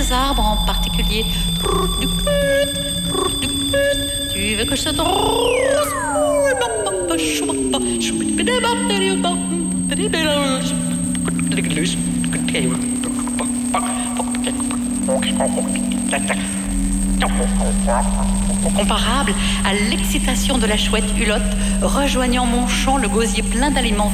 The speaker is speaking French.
quelques arbres en particulier. Tu veux que je te comparable à l'excitation de la chouette Hulotte rejoignant mon champ le gosier plein d'aliments